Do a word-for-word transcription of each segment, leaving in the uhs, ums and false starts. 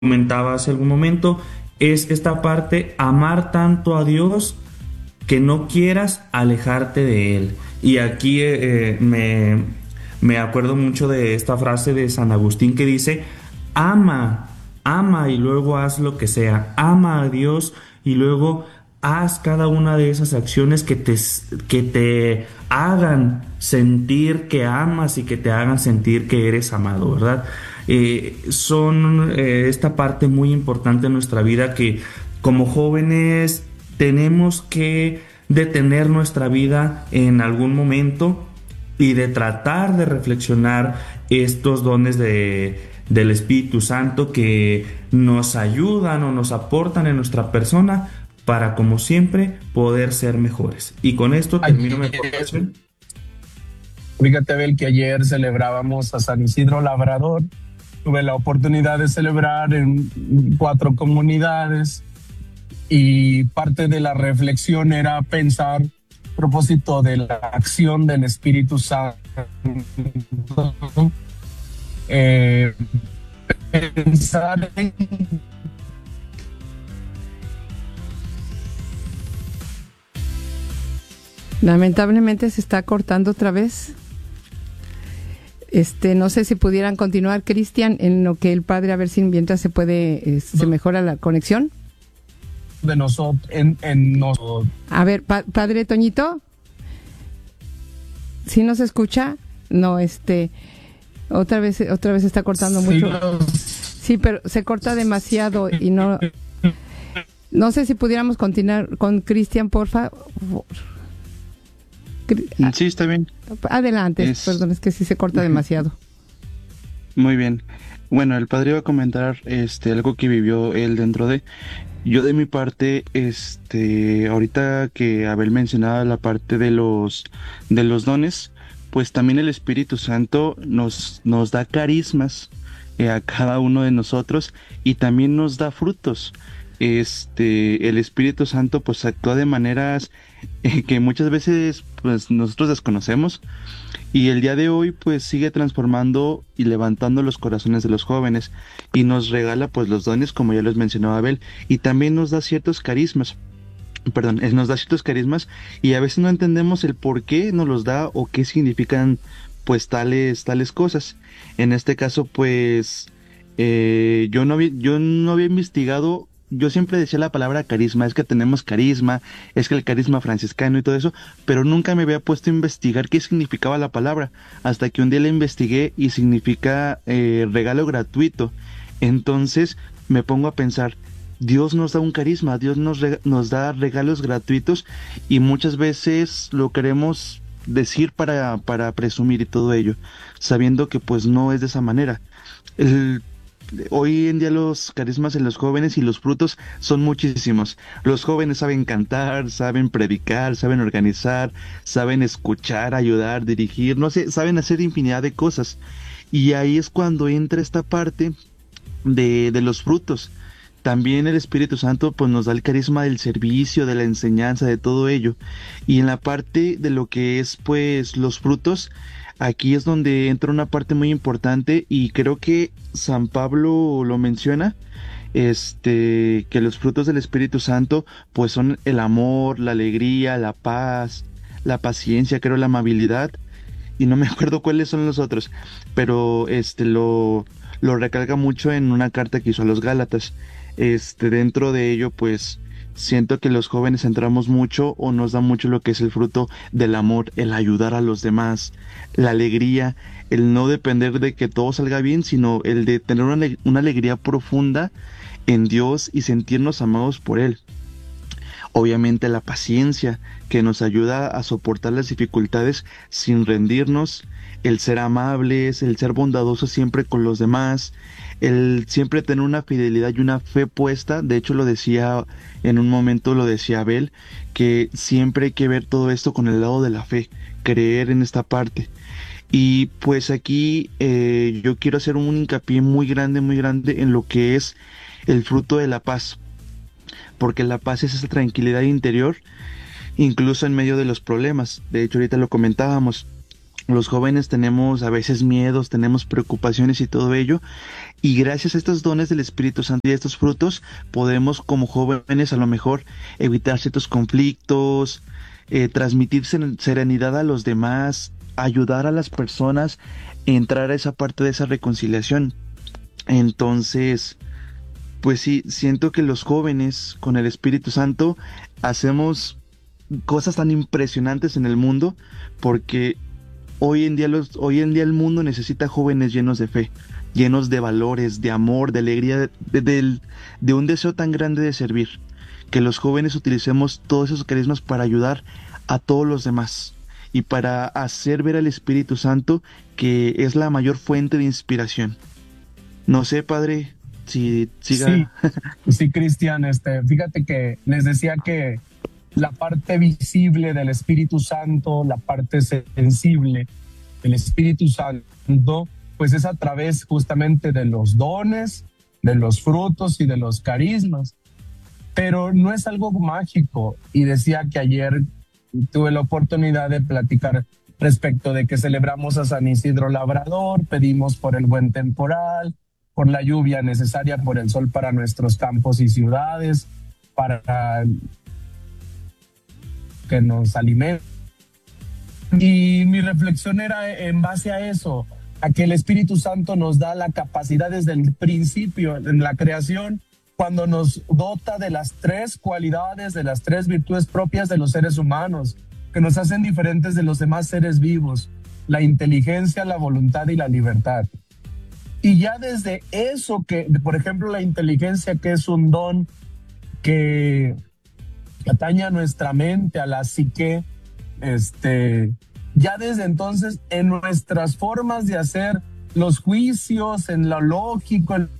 comentaba hace algún momento, es esta parte, amar tanto a Dios que no quieras alejarte de Él. Y aquí eh, me, me acuerdo mucho de esta frase de San Agustín que dice, ama, ama y luego haz lo que sea, ama a Dios y luego haz cada una de esas acciones que te, que te hagan sentir que amas y que te hagan sentir que eres amado, ¿verdad? Eh, son eh, esta parte muy importante en nuestra vida que como jóvenes tenemos que detener nuestra vida en algún momento y de tratar de reflexionar estos dones de, del Espíritu Santo que nos ayudan o nos aportan en nuestra persona para, como siempre, poder ser mejores. Y con esto termino mi aportación. Fíjate, Abel, que ayer celebrábamos a San Isidro Labrador. Tuve la oportunidad de celebrar en cuatro comunidades y parte de la reflexión era pensar a propósito de la acción del Espíritu Santo. Eh, pensar en Lamentablemente se está cortando otra vez. Este, no sé si pudieran continuar, Cristian, en lo que el padre, a ver si mientras se puede, eh, se mejora la conexión. De nosotros, en, en nosotros. A ver, pa- padre Toñito, ¿sí nos escucha? No, este, otra vez, otra vez se está cortando mucho. Sí, pero se corta demasiado y no, no sé si pudiéramos continuar con Cristian, por favor. Sí, está bien. Adelante, es... perdón, es que sí se corta demasiado. Muy bien. Bueno, el padre iba a comentar este algo que vivió él dentro de... Yo de mi parte, este, ahorita que Abel mencionaba la parte de los de los dones, pues también el Espíritu Santo nos, nos da carismas eh, a cada uno de nosotros y también nos da frutos. Este, el Espíritu Santo pues actúa de maneras eh, que muchas veces pues nosotros desconocemos y el día de hoy pues sigue transformando y levantando los corazones de los jóvenes y nos regala pues los dones como ya les mencionaba Abel y también nos da ciertos carismas. Perdón, nos da ciertos carismas y a veces no entendemos el por qué nos los da o qué significan pues tales tales cosas. En este caso pues eh, yo no había, yo no había investigado. Yo siempre decía la palabra carisma, es que tenemos carisma, es que el carisma franciscano y todo eso, pero nunca me había puesto a investigar qué significaba la palabra, hasta que un día la investigué y significa eh, regalo gratuito. Entonces me pongo a pensar, Dios nos da un carisma, Dios nos, rega- nos da regalos gratuitos y muchas veces lo queremos decir para, para presumir y todo ello, sabiendo que pues no es de esa manera. El Hoy en día los carismas en los jóvenes y los frutos son muchísimos. Los jóvenes saben cantar, saben predicar, saben organizar, saben escuchar, ayudar, dirigir, no sé, saben hacer infinidad de cosas. Y ahí es cuando entra esta parte de, de los frutos. También el Espíritu Santo pues nos da el carisma del servicio, de la enseñanza, de todo ello. Y en la parte de lo que es pues los frutos, aquí es donde entra una parte muy importante y creo que San Pablo lo menciona, este, que los frutos del Espíritu Santo pues son el amor, la alegría, la paz, la paciencia, creo la amabilidad y no me acuerdo cuáles son los otros, pero este lo, lo recalca mucho en una carta que hizo a los Gálatas. Este, dentro de ello pues siento que los jóvenes entramos mucho o nos da mucho lo que es el fruto del amor, el ayudar a los demás, la alegría, el no depender de que todo salga bien, sino el de tener una, una alegría profunda en Dios y sentirnos amados por Él. Obviamente la paciencia, que nos ayuda a soportar las dificultades sin rendirnos, el ser amables, el ser bondadosos siempre con los demás, el siempre tener una fidelidad y una fe puesta. De hecho lo decía en un momento, lo decía Abel, que siempre hay que ver todo esto con el lado de la fe, creer en esta parte. Y pues aquí eh, yo quiero hacer un hincapié muy grande, muy grande en lo que es el fruto de la paz, porque la paz es esa tranquilidad interior, incluso en medio de los problemas. De hecho ahorita lo comentábamos, Los jóvenes tenemos a veces miedos, tenemos preocupaciones y todo ello, y gracias a estos dones del Espíritu Santo y a estos frutos, podemos como jóvenes a lo mejor evitar ciertos conflictos, eh, transmitir serenidad a los demás, ayudar a las personas, entrar a esa parte de esa reconciliación. Entonces, pues sí, siento que los jóvenes con el Espíritu Santo hacemos cosas tan impresionantes en el mundo, porque hoy en día los, hoy en día el mundo necesita jóvenes llenos de fe, llenos de valores, de amor, de alegría, de, de, de, de un deseo tan grande de servir, que los jóvenes utilicemos todos esos carismas para ayudar a todos los demás y para hacer ver al Espíritu Santo que es la mayor fuente de inspiración. No sé, padre, si siga. Sí, sí, Cristian, este, fíjate que les decía que la parte visible del Espíritu Santo, la parte sensible del Espíritu Santo, pues es a través justamente de los dones, de los frutos y de los carismas. Pero no es algo mágico. Y decía que ayer tuve la oportunidad de platicar respecto de que celebramos a San Isidro Labrador, pedimos por el buen temporal, por la lluvia necesaria, por el sol para nuestros campos y ciudades, para que nos alimenten. Y mi reflexión era en base a eso, a que el Espíritu Santo nos da la capacidad desde el principio en la creación, cuando nos dota de las tres cualidades, de las tres virtudes propias de los seres humanos, que nos hacen diferentes de los demás seres vivos: la inteligencia, la voluntad y la libertad. Y ya desde eso, que por ejemplo la inteligencia, que es un don que atañe a nuestra mente, a la psique, este, ya desde entonces en nuestras formas de hacer los juicios, en lo lógico, en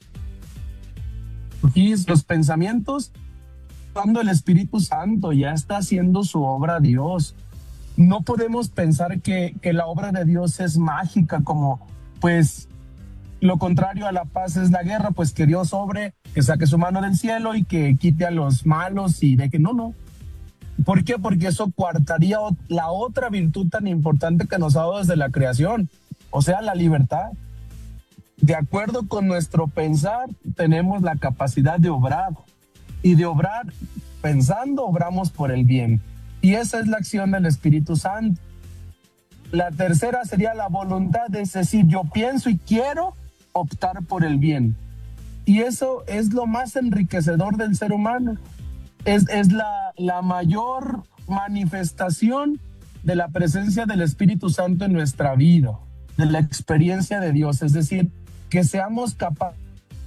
los pensamientos, cuando el Espíritu Santo ya está haciendo su obra Dios. No podemos pensar que, que la obra de Dios es mágica, como pues lo contrario a la paz es la guerra, pues que Dios obre, que saque su mano del cielo y que quite a los malos y de que no, no. ¿Por qué? Porque eso coartaría la otra virtud tan importante que nos ha dado desde la creación, o sea, la libertad. De acuerdo con nuestro pensar, tenemos la capacidad de obrar, y de obrar pensando, obramos por el bien. Y esa es la acción del Espíritu Santo. La tercera sería la voluntad, es decir, yo pienso y quiero optar por el bien. Y eso es lo más enriquecedor del ser humano. Es, es la, la mayor manifestación de la presencia del Espíritu Santo en nuestra vida, de la experiencia de Dios. Es decir, que seamos capaces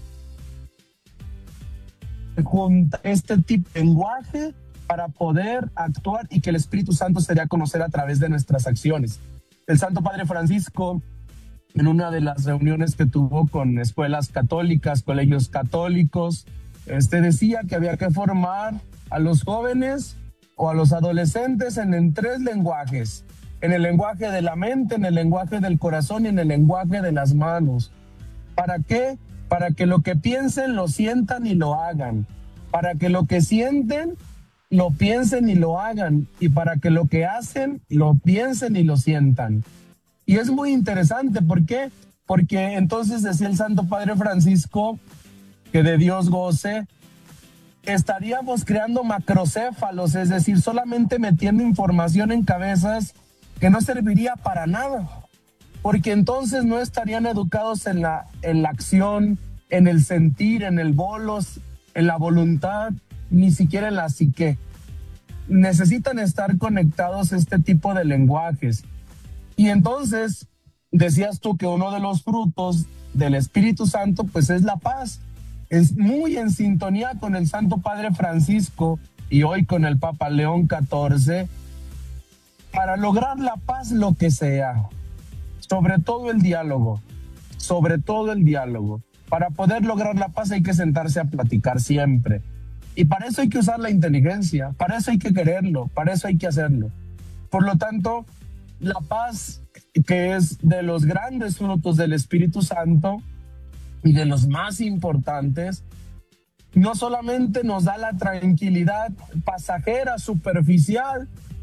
de juntar este tipo de lenguaje para poder actuar y que el Espíritu Santo se dé a conocer a través de nuestras acciones. El Santo Padre Francisco, en una de las reuniones que tuvo con escuelas católicas, colegios católicos, este decía que había que formar a los jóvenes o a los adolescentes en, en tres lenguajes: en el lenguaje de la mente, en el lenguaje del corazón y en el lenguaje de las manos. ¿Para qué? Para que lo que piensen lo sientan y lo hagan, para que lo que sienten lo piensen y lo hagan, y para que lo que hacen lo piensen y lo sientan. Y es muy interesante. ¿Por qué? Porque entonces decía el Santo Padre Francisco, que de Dios goce, estaríamos creando macrocéfalos, es decir, solamente metiendo información en cabezas que no serviría para nada, porque entonces no estarían educados en la, en la acción, en el sentir, en el bolos, en la voluntad, ni siquiera en la psique. Necesitan estar conectados a este tipo de lenguajes. Y entonces decías tú que uno de los frutos del Espíritu Santo pues es la paz. Es muy en sintonía con el Santo Padre Francisco y hoy con el Papa León catorce, para lograr la paz lo que sea, sobre todo el diálogo, sobre todo el diálogo. Para poder lograr la paz hay que sentarse a platicar siempre. Y para eso hay que usar la inteligencia, para eso hay que quererlo, para eso hay que hacerlo. Por lo tanto, la paz, que es de los grandes frutos del Espíritu Santo y de los más importantes, no solamente nos da la tranquilidad pasajera, superficial,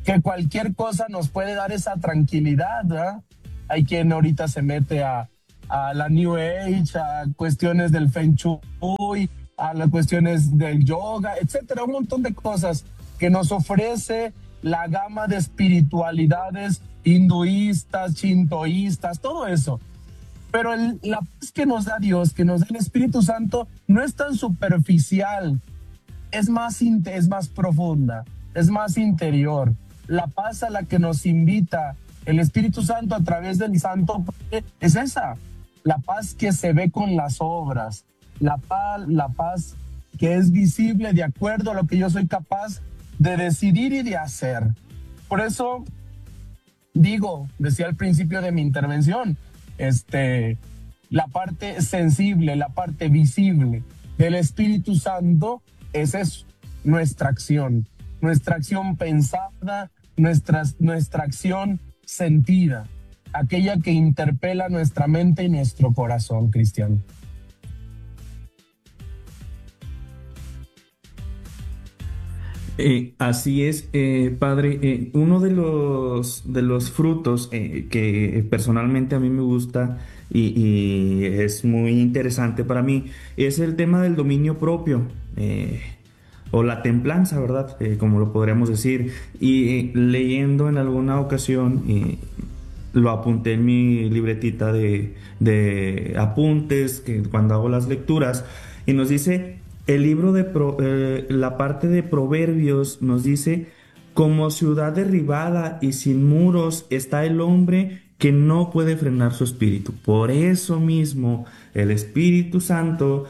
que cualquier cosa nos puede dar esa tranquilidad, ¿verdad? Hay quien ahorita se mete a, a la New Age, a cuestiones del Feng Shui, a las cuestiones del yoga, etcétera, un montón de cosas que nos ofrece la gama de espiritualidades hinduistas, shintoístas, todo eso. Pero el, la paz que nos da Dios, que nos da el Espíritu Santo, no es tan superficial, es más, es más profunda, es más interior. La paz a la que nos invita el Espíritu Santo a través del Santo es esa, la paz que se ve con las obras, la paz, la paz que es visible de acuerdo a lo que yo soy capaz de decidir y de hacer. Por eso digo, decía al principio de mi intervención, este, la parte sensible, la parte visible del Espíritu Santo es eso, nuestra acción, nuestra acción pensada, nuestra, nuestra acción sentida, aquella que interpela nuestra mente y nuestro corazón, Cristiano. Eh, así es, eh, padre. Eh, uno de los, de los frutos eh, que personalmente a mí me gusta y, y es muy interesante para mí es el tema del dominio propio, eh, o la templanza, ¿verdad? Eh, como lo podríamos decir. Y eh, leyendo en alguna ocasión, eh, lo apunté en mi libretita de, de apuntes, que cuando hago las lecturas, y nos dice... El libro de Pro, eh, la parte de Proverbios nos dice: como ciudad derribada y sin muros está el hombre que no puede frenar su espíritu. Por eso mismo el Espíritu Santo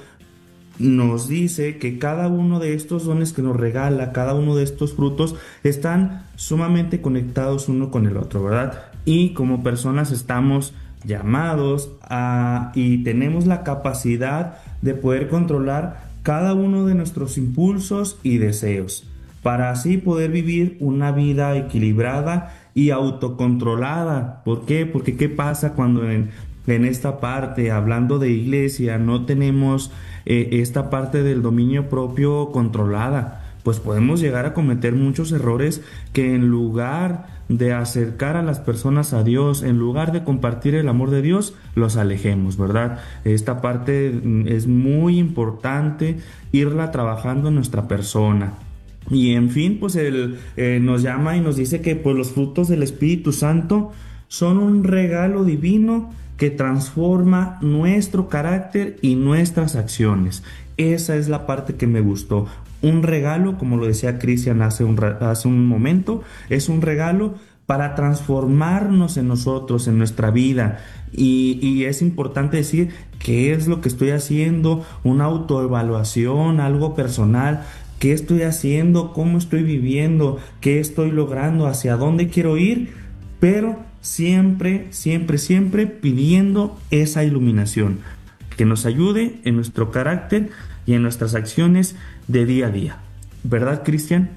nos dice que cada uno de estos dones que nos regala, cada uno de estos frutos, están sumamente conectados uno con el otro, ¿verdad? Y como personas estamos llamados a, y tenemos la capacidad de poder controlar cada uno de nuestros impulsos y deseos, para así poder vivir una vida equilibrada y autocontrolada. ¿Por qué? Porque ¿qué pasa cuando en, en esta parte, hablando de iglesia, no tenemos eh, esta parte del dominio propio controlada? Pues podemos llegar a cometer muchos errores que, en lugar de acercar a las personas a Dios, en lugar de compartir el amor de Dios, los alejemos, ¿verdad? Esta parte es muy importante irla trabajando en nuestra persona. Y en fin, pues él eh, nos llama y nos dice que pues los frutos del Espíritu Santo son un regalo divino que transforma nuestro carácter y nuestras acciones. Esa es la parte que me gustó. Un regalo, como lo decía Cristian hace un, hace un momento, es un regalo para transformarnos en nosotros, en nuestra vida. Y, y es importante decir qué es lo que estoy haciendo, una autoevaluación, algo personal. ¿Qué estoy haciendo? ¿Cómo estoy viviendo? ¿Qué estoy logrando? ¿Hacia dónde quiero ir? Pero siempre, siempre, siempre pidiendo esa iluminación que nos ayude en nuestro carácter y en nuestras acciones de día a día. ¿Verdad, Cristian?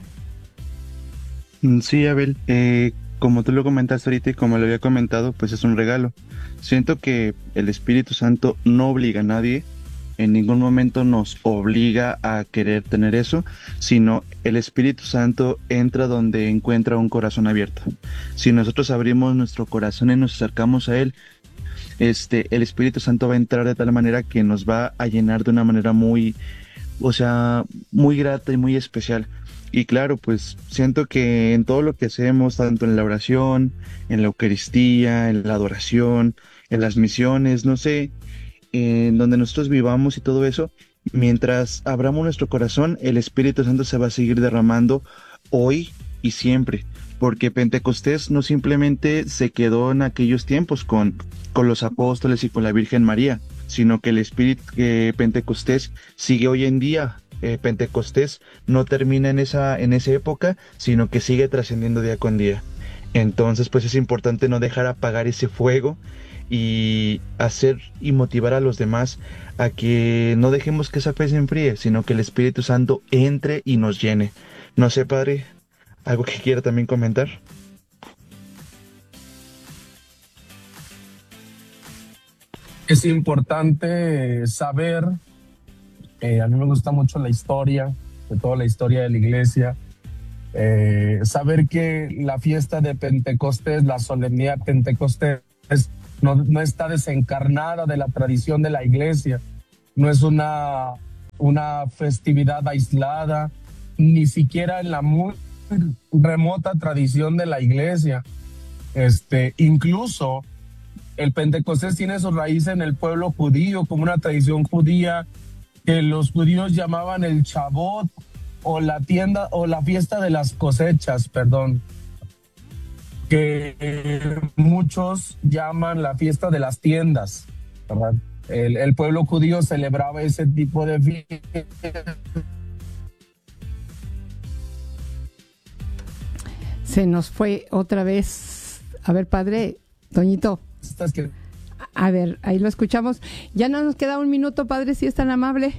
Sí, Abel. Eh, como tú lo comentaste ahorita y como lo había comentado, pues es un regalo. Siento que el Espíritu Santo no obliga a nadie, en ningún momento nos obliga a querer tener eso, sino el Espíritu Santo entra donde encuentra un corazón abierto. Si nosotros abrimos nuestro corazón y nos acercamos a Él, este, el Espíritu Santo va a entrar de tal manera que nos va a llenar de una manera muy, o sea, muy grata y muy especial. Y claro, pues siento que en todo lo que hacemos, tanto en la oración, en la Eucaristía, en la adoración, en las misiones, no sé, en donde nosotros vivamos y todo eso, mientras abramos nuestro corazón, el Espíritu Santo se va a seguir derramando hoy y siempre, porque Pentecostés no simplemente se quedó en aquellos tiempos con, con los apóstoles y con la Virgen María, sino que el Espíritu eh, Pentecostés sigue hoy en día. Eh, Pentecostés no termina en esa, en esa época, sino que sigue trascendiendo día con día. Entonces, pues es importante no dejar apagar ese fuego y hacer y motivar a los demás a que no dejemos que esa fe se enfríe, sino que el Espíritu Santo entre y nos llene. No sé, padre, ¿algo que quiera también comentar? Es importante saber, eh, a mí me gusta mucho la historia, de toda la historia de la iglesia, Eh, saber que la fiesta de Pentecostés, la solemnidad de Pentecostés, no, no está desencarnada de la tradición de la iglesia, no es una, una festividad aislada, ni siquiera en la muy remota tradición de la iglesia. Este, incluso el Pentecostés tiene sus raíces en el pueblo judío, como una tradición judía que los judíos llamaban el Shabbat, o la tienda o la fiesta de las cosechas, perdón, que eh, muchos llaman la fiesta de las tiendas, ¿verdad? El, el pueblo judío celebraba ese tipo de fiesta. Se nos fue otra vez. A ver, padre, Toñito. Que... A ver, ahí lo escuchamos. Ya no nos queda un minuto, padre, si es tan amable.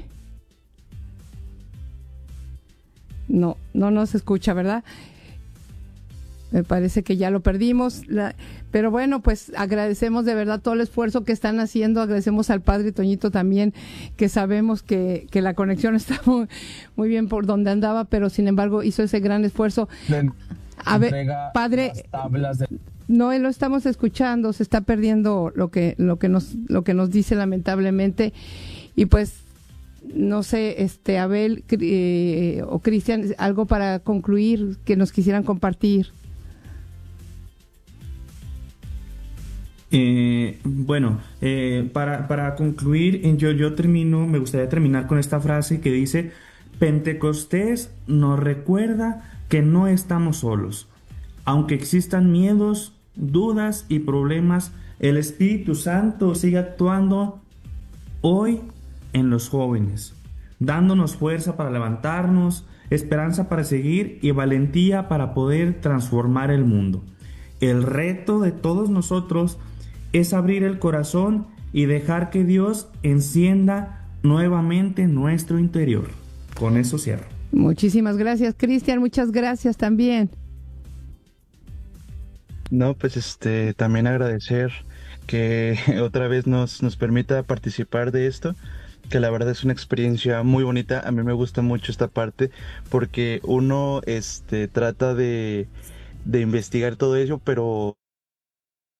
No, no nos escucha, ¿verdad? Me parece que ya lo perdimos. La, pero bueno, pues agradecemos de verdad todo el esfuerzo que están haciendo. Agradecemos al padre Toñito también, que sabemos que, que la conexión está muy, muy bien por donde andaba, pero sin embargo hizo ese gran esfuerzo. A ver, padre, de... no lo estamos escuchando, se está perdiendo lo que, lo que nos, lo que nos dice lamentablemente. Y pues no sé, este Abel eh, o Cristian, algo para concluir que nos quisieran compartir. Eh, bueno, eh, para, para concluir, yo, yo termino, me gustaría terminar con esta frase que dice: Pentecostés nos recuerda que no estamos solos. Aunque existan miedos, dudas y problemas, el Espíritu Santo sigue actuando hoy en los jóvenes, dándonos fuerza para levantarnos, esperanza para seguir y valentía para poder transformar el mundo. El reto de todos nosotros es abrir el corazón y dejar que Dios encienda nuevamente nuestro interior. Con eso cierro. Muchísimas gracias, Cristian, muchas gracias también. No, pues este, también agradecer que otra vez nos, nos permita participar de esto, que la verdad es una experiencia muy bonita. A mí me gusta mucho esta parte porque uno este, trata de, de investigar todo ello, pero